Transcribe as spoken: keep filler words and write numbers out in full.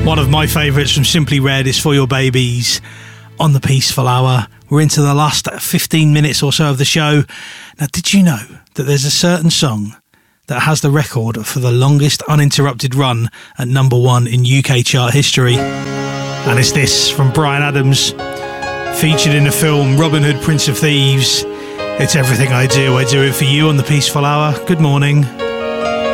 One of my favourites from Simply Red is For Your Babies on the Peaceful Hour. We're into the last fifteen minutes or so of the show. Now, did you know that there's a certain song that has the record for the longest uninterrupted run at number one in U K chart history? And it's this from Bryan Adams, featured in the film Robin Hood, Prince of Thieves. It's Everything I Do, I Do It For You on the Peaceful Hour. Good morning.